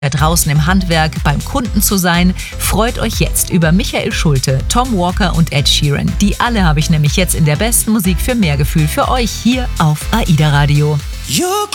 da draußen im Handwerk beim Kunden zu sein. Freut euch jetzt über Michael Schulte, Tom Walker und Ed Sheeran. Die alle habe ich nämlich jetzt in der besten Musik für mehr Gefühl für euch hier auf AIDA Radio.